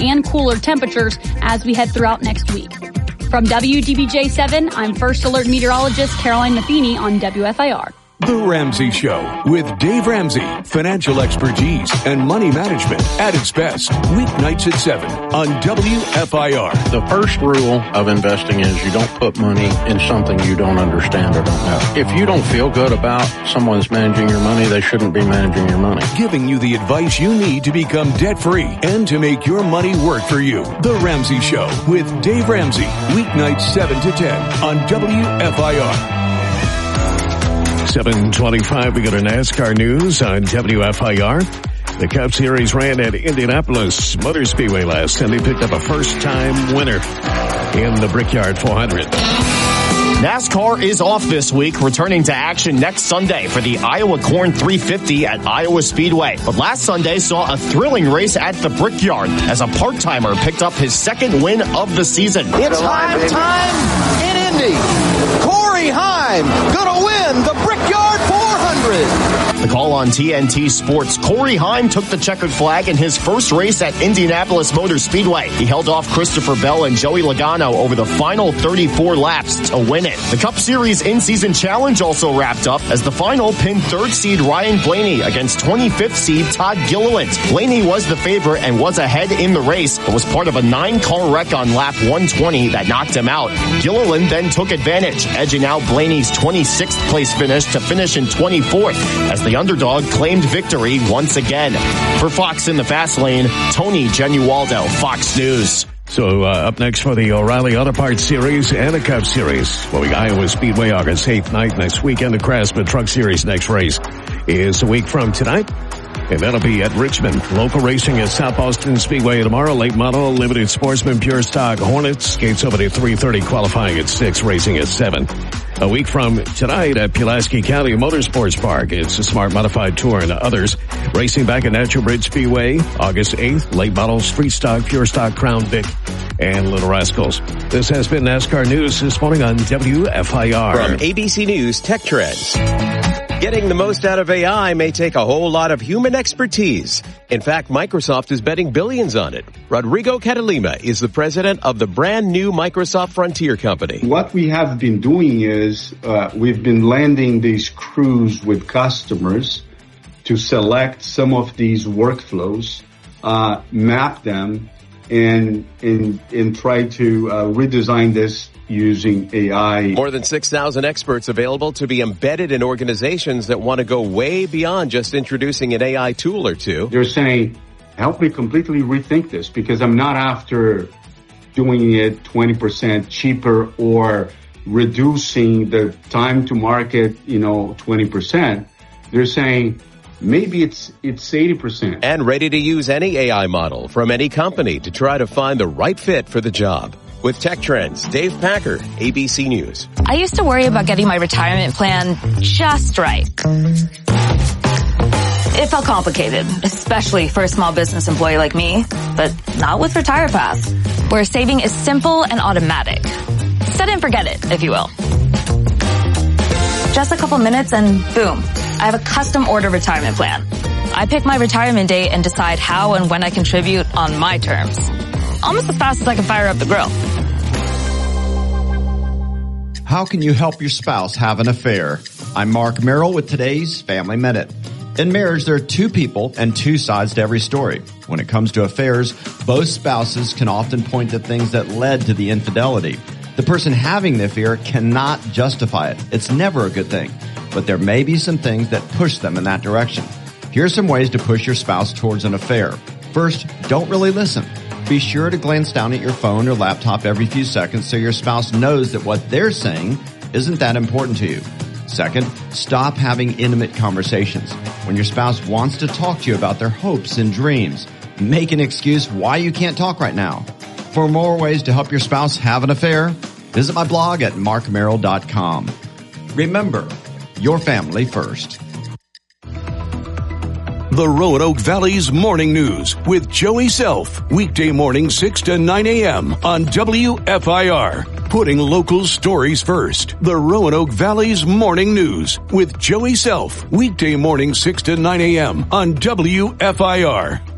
and cooler temperatures as we head throughout next week. From WDBJ7, I'm First Alert Meteorologist Caroline Matheny on WFIR. The Ramsey Show with Dave Ramsey. Financial expertise and money management at its best. Weeknights at 7 on WFIR. The first rule of investing is you don't put money in something you don't understand or don't know. If you don't feel good about someone's managing your money, they shouldn't be managing your money. Giving you the advice you need to become debt-free and to make your money work for you. The Ramsey Show with Dave Ramsey. Weeknights 7 to 10 on WFIR. 7:25, we got a NASCAR news on WFIR. The Cup Series ran at Indianapolis Motor Speedway last, and they picked up a first-time winner in the Brickyard 400. NASCAR is off this week, returning to action next Sunday for the Iowa Corn 350 at Iowa Speedway. But last Sunday saw a thrilling race at the Brickyard as a part-timer picked up his second win of the season. It's time in Indy. Corey Heim gonna win the Brickyard 400. The call on TNT Sports, Corey Heim took the checkered flag in his first race at Indianapolis Motor Speedway. He held off Christopher Bell and Joey Logano over the final 34 laps to win it. The Cup Series in-season challenge also wrapped up as the final pinned third seed Ryan Blaney against 25th seed Todd Gilliland. Blaney was the favorite and was ahead in the race, but was part of a 9-car wreck on lap 120 that knocked him out. Gilliland then took advantage, edging out Blaney's 26th place finish to finish in 24th as the underdog claimed victory once again. For Fox in the Fast Lane, Tony Genualdo, Fox News. So up next for the O'Reilly Auto Parts Series and the Cup Series. Well, we got Iowa Speedway August 8th night next weekend. The Craftsman Truck Series next race is a week from tonight. And that'll be at Richmond. Local racing at South Boston Speedway tomorrow. Late model, limited sportsman, pure stock Hornets. Gates open at 3:30, qualifying at 6, racing at 7. A week from tonight at Pulaski County Motorsports Park. It's a Smart Modified Tour and others. Racing back at Natural Bridge Speedway, August 8th. Late model, street stock, pure stock, Crown Vic, and Little Rascals. This has been NASCAR News this morning on WFIR. From ABC News Tech Trends. Getting the most out of AI may take a whole lot of human expertise. In fact, Microsoft is betting billions on it. Rodrigo Catalima is the president of the brand new Microsoft Frontier Company. What we have been doing is we've been landing these crews with customers to select some of these workflows, map them, and try to redesign this using AI. More than 6,000 experts available to be embedded in organizations that want to go way beyond just introducing an AI tool or two. They're saying, help me completely rethink this because I'm not after doing it 20% cheaper or reducing the time to market, 20%. They're saying, maybe it's 80%. And ready to use any AI model from any company to try to find the right fit for the job. With Tech Trends, Dave Packer, ABC News. I used to worry about getting my retirement plan just right. It felt complicated, especially for a small business employee like me, but not with RetirePath, where saving is simple and automatic. Set it and forget it, if you will. Just a couple minutes and boom, I have a custom order retirement plan. I pick my retirement date and decide how and when I contribute on my terms. Almost as fast as I can fire up the grill. How can you help your spouse have an affair? I'm Mark Merrill with today's Family Minute. In marriage, there are two people and two sides to every story. When it comes to affairs, both spouses can often point to things that led to the infidelity. The person having the affair cannot justify it. It's never a good thing. But there may be some things that push them in that direction. Here are some ways to push your spouse towards an affair. First, don't really listen. Be sure to glance down at your phone or laptop every few seconds so your spouse knows that what they're saying isn't that important to you. Second, stop having intimate conversations. When your spouse wants to talk to you about their hopes and dreams, make an excuse why you can't talk right now. For more ways to help your spouse have an affair, visit my blog at markmerrill.com. Remember, your family first. The Roanoke Valley's Morning News with Joey Self. Weekday morning 6 to 9 a.m. on WFIR. Putting local stories first. The Roanoke Valley's Morning News with Joey Self. Weekday morning 6 to 9 a.m. on WFIR.